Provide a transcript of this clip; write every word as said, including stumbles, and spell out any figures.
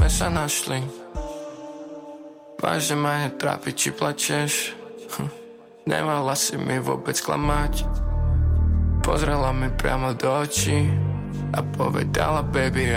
sme sa našli. Vážne ma netrápi, či plačeš. hm. Nemala si mi vôbec klamať. Pozrela mi priamo do očí a povedala baby